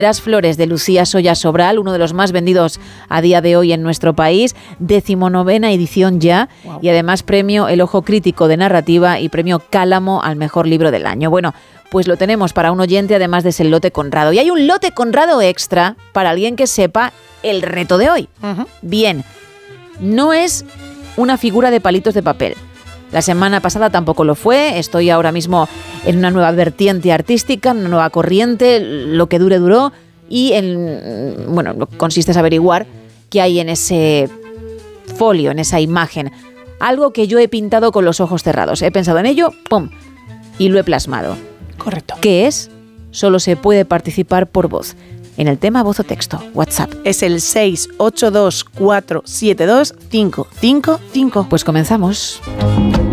Las flores de Lucía Soya Sobral, uno de los más vendidos a día de hoy en nuestro país, 19ª edición ya, wow. Y además premio El Ojo Crítico de Narrativa y premio Cálamo al mejor libro del año. Bueno, pues lo tenemos para un oyente, además de ese lote Conrado. Y hay un lote Conrado extra para alguien que sepa el reto de hoy. Bien, no es una figura de palitos de papel. La semana pasada tampoco lo fue. Estoy ahora mismo en una nueva vertiente artística, una nueva corriente, lo que dure duró. Y lo que consiste en averiguar qué hay en ese folio, en esa imagen. Algo que yo he pintado con los ojos cerrados. He pensado en ello, ¡pum!, y lo he plasmado. Correcto. ¿Qué es? Solo se puede participar por voz. En el tema voz o texto, WhatsApp. Es el 682472555. Pues comenzamos.